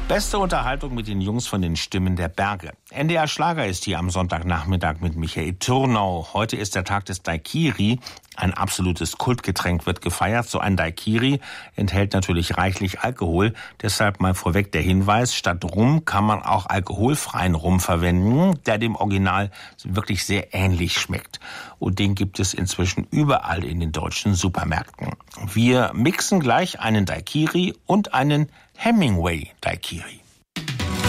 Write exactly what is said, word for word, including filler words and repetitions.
Beste Unterhaltung mit den Jungs von den Stimmen der Berge. N D R Schlager ist hier am Sonntagnachmittag mit Michael Turnau. Heute ist der Tag des Daiquiri. Ein absolutes Kultgetränk wird gefeiert. So ein Daiquiri enthält natürlich reichlich Alkohol. Deshalb mal vorweg der Hinweis, statt Rum kann man auch alkoholfreien Rum verwenden, der dem Original wirklich sehr ähnlich schmeckt. Und den gibt es inzwischen überall in den deutschen Supermärkten. Wir mixen gleich einen Daiquiri und einen Hemingway Daiquiri.